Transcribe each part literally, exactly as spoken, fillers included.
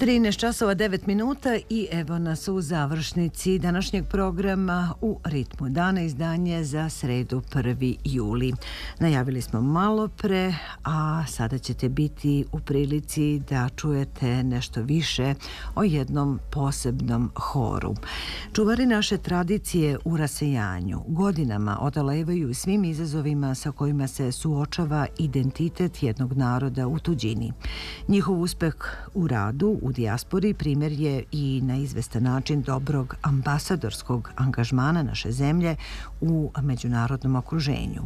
trinaest časova devet minuta i evo nas u završnici današnjeg programa U ritmu dana, izdanje za sredu prvi juli. Najavili smo malo pre, a sada ćete biti u prilici da čujete nešto više o jednom posebnom horu. Čuvari naše tradicije u rasejanju godinama odolevaju svim izazovima sa kojima se suočava identitet jednog naroda u tuđini. Njihov uspeh u radu u dijaspori primjer je i na izvestan način dobrog ambasadorskog angažmana naše zemlje u međunarodnom okruženju.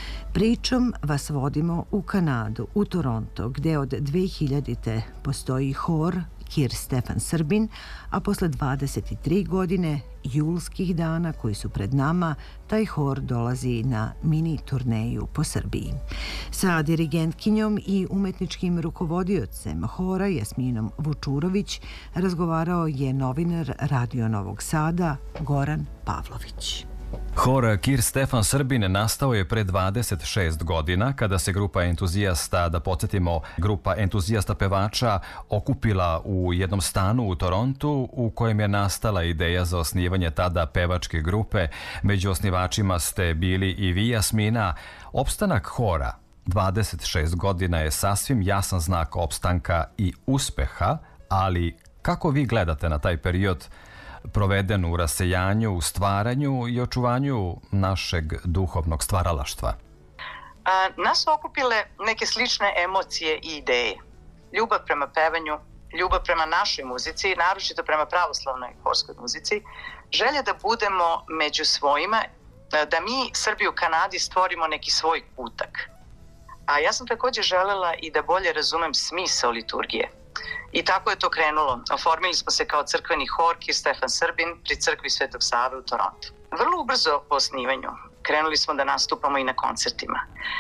Pričom vas vodimo u Kanadu, u Toronto, gdje od dve hiljadite postoji hor Kir Stefan Srbin, a posle dvadeset tri godine julskih dana koji su pred nama, taj hor dolazi na mini turneju po Srbiji. Sa dirigentkinjom i umetničkim rukovodiocem hora Jasminom Vučurović razgovarao je novinar Radio Novog Sada Goran Pavlović. Hor Kir Stefan Srbin nastao je pre dvadeset šest godina kada se grupa entuzijasta, da podsjetimo, grupa entuzijasta pevača okupila u jednom stanu u Torontu u kojem je nastala ideja za osnivanje tada pevačke grupe. Među osnivačima ste bili i vi, Jasmina. Opstanak hora dvadeset šest godina je sasvim jasan znak opstanka i uspeha, ali kako vi gledate na taj period proveden u rasejanju, u stvaranju i očuvanju našeg duhovnog stvaralaštva? A, nas su okupile neke slične emocije i ideje. Ljubav prema pevanju, ljubav prema našoj muzici, naročito prema pravoslavnoj horskoj muzici, želja da budemo među svojima, da mi Srbi u Kanadi stvorimo neki svoj kutak. A ja sam također želela i da bolje razumem smisao liturgije. I tako je to krenulo. Oformili smo se kao crkveni hor Kir Stefan Srbin pri crkvi Svetog Save u Torontu. Vrlo ubrzo po osnivanju krenuli smo da nastupamo i na koncertima.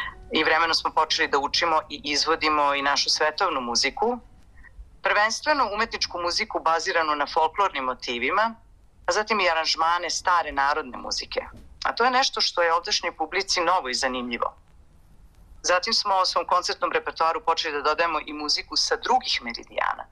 I vremenom smo počeli da učimo i izvodimo i našu svetovnu muziku, prvenstveno umetničku muziku baziranu na folklornim motivima, a zatim i aranžmane stare narodne muzike. A to je nešto što je ovdašnjoj publici novo i zanimljivo. Zatim smo u svom koncertnom repertoaru počeli da dodajemo i muziku sa drugih meridijana.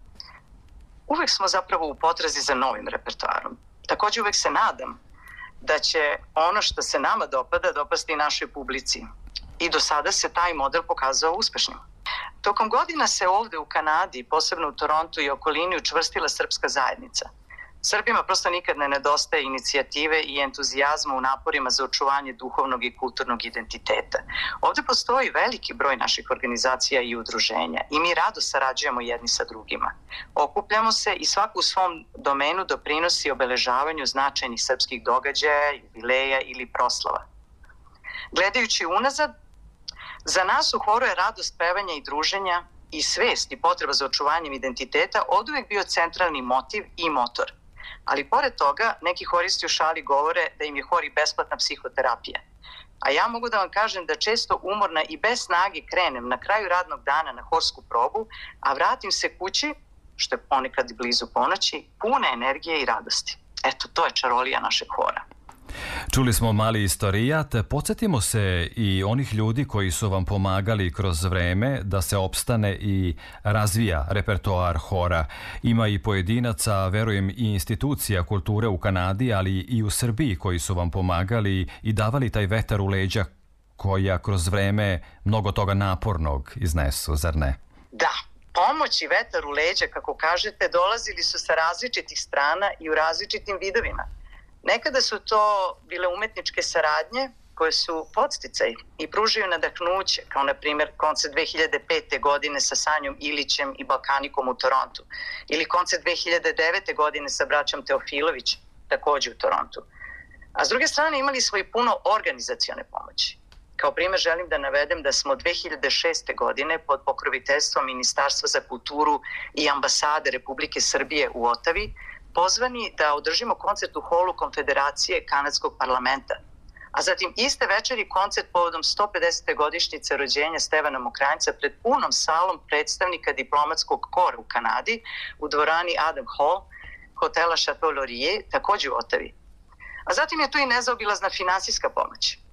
Uvek smo zapravo u potrazi za novim repertoarom. Također uvek se nadam da će ono što se nama dopada dopasti i našoj publici. I do sada se taj model pokazao uspešnim. Tokom godina se ovde u Kanadi, posebno u Torontu i okolini, učvrstila srpska zajednica. Srbima prosto nikad ne nedostaje inicijative i entuzijazma u naporima za očuvanje duhovnog i kulturnog identiteta. Ovdje postoji veliki broj naših organizacija i udruženja i mi rado sarađujemo jedni sa drugima. Okupljamo se i svako u svom domenu doprinosi obeležavanju značajnih srpskih događaja, jubileja ili proslava. Gledajući unazad, za nas u horu je radost pevanja i druženja i svest i potreba za očuvanjem identiteta oduvek bio centralni motiv i motor. Ali pored toga, neki horisti u šali govore da im je hor i besplatna psihoterapija. A ja mogu da vam kažem da često umorna i bez snage krenem na kraju radnog dana na horsku probu, a vratim se kući, što je ponekad blizu ponoći, puna energije i radosti. Eto, to je čarolija našeg hora. Čuli smo mali istorijat, podsjetimo se i onih ljudi koji su vam pomagali kroz vreme da se opstane i razvija repertoar hora. Ima i pojedinaca, verujem i institucija kulture u Kanadi, ali i u Srbiji koji su vam pomagali i davali taj vetar u leđa koja kroz vreme mnogo toga napornog iznesu, zar ne? Da, pomoć i vetar u leđa, kako kažete, dolazili su sa različitih strana i u različitim vidovima. Nekada su to bile umetničke saradnje koje su podsticaj i pružaju nadahnuće, kao na primjer koncert dve hiljade pete. godine sa Sanjom Ilićem i Balkanikom u Torontu ili koncert dve hiljade devete. godine sa braćom Teofilović, također u Torontu. A s druge strane imali smo i puno organizacione pomoći. Kao primjer želim da navedem da smo dve hiljade šeste. godine pod pokroviteljstvom Ministarstva za kulturu i ambasade Republike Srbije u Otavi pozvani da održimo koncert u holu Konfederacije Kanadskog parlamenta. A zatim iste večeri koncert povodom sto pedesete. godišnjice rođenja Stevana Mokranjca pred punom salom predstavnika diplomatskog kora u Kanadi u dvorani Adam Hall hotela Chateau Laurier, također u Otavi. A zatim je tu i nezaobilazna finansijska pomoć.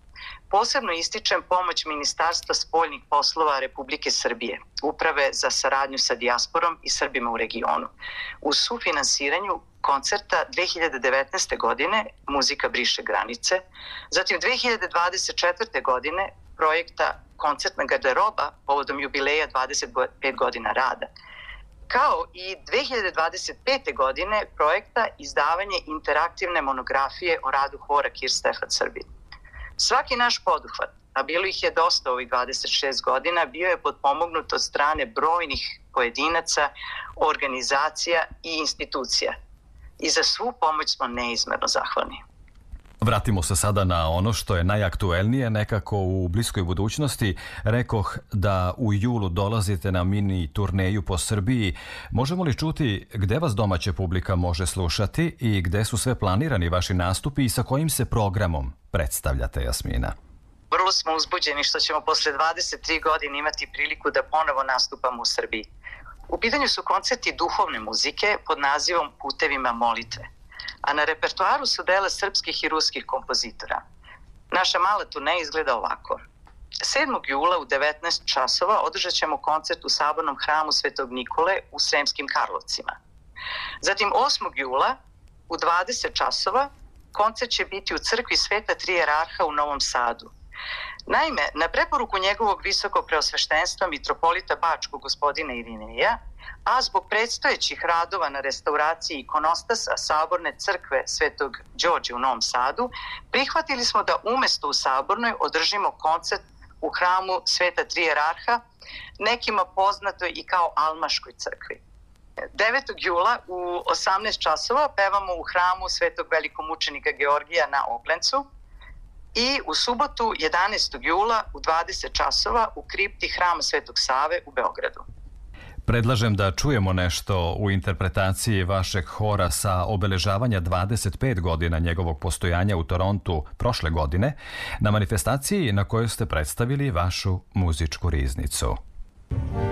Posebno ističem pomoć Ministarstva spoljnih poslova Republike Srbije, Uprave za saradnju sa dijasporom i Srbima u regionu, u sufinansiranju koncerta dve hiljade devetnaeste. godine Muzika briše granice, zatim dve hiljade dvadeset četvrte. godine projekta Koncertna garderoba povodom jubileja dvadeset pet godina rada, kao i dve hiljade dvadeset pete. godine projekta izdavanje interaktivne monografije o radu hora Kir Stefan Srbin. Svaki naš poduhvat, a bilo ih je dosta ovih dvadeset šest godina, bio je potpomognut od strane brojnih pojedinaca, organizacija i institucija. I za svu pomoć smo neizmerno zahvalni. Vratimo se sada na ono što je najaktuelnije nekako u bliskoj budućnosti. Rekoh da u julu dolazite na mini turneju po Srbiji. Možemo li čuti gde vas domaća publika može slušati i gde su sve planirani vaši nastupi i sa kojim se programom predstavljate, Jasmina? Vrlo smo uzbuđeni što ćemo posle dvadeset tri godine imati priliku da ponovo nastupamo u Srbiji. U pitanju su koncerti duhovne muzike pod nazivom Putevima molitve, a na repertoaru su dela srpskih i ruskih kompozitora. Naša mala turneja izgleda ovako. sedmog jula u devetnaest časova održat ćemo koncert u Sabornom hramu Svetog Nikole u Sremskim Karlovcima. Zatim osmog jula u dvadeset časova koncert će biti u crkvi Sveta Tri Jerarha u Novom Sadu. Naime, na preporuku njegovog visokog preosveštenstva mitropolita Bačkog gospodina Irineja, a zbog predstojećih radova na restauraciji ikonostasa Saborne crkve Svetog Đorđa u Novom Sadu, prihvatili smo da umesto u Sabornoj održimo koncert u hramu Sveta Tri Jerarha, nekima poznatoj i kao Almaškoj crkvi. devetog jula u osamnaest časova pevamo u hramu Svetog velikomučenika Georgija na Oglencu i u subotu jedanaestog jula u dvadeset časova u kripti hrama Svetog Save u Beogradu. Predlažem da čujemo nešto u interpretaciji vašeg hora sa obeležavanja dvadeset pet godina njegovog postojanja u Torontu prošle godine na manifestaciji na kojoj ste predstavili vašu muzičku riznicu.